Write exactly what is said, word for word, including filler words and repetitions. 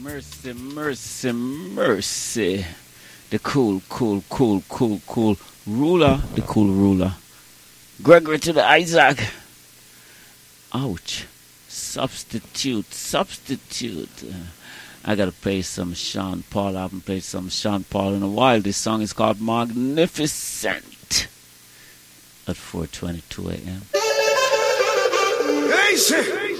Mercy, mercy, mercy. The cool, cool, cool, cool, cool ruler. The cool ruler. Gregory to the Isaac. Ouch. Substitute, substitute. Uh, I gotta play some Sean Paul. I haven't played some Sean Paul in a while. This song is called Magnificent. At four twenty-two a.m. Hey, sir.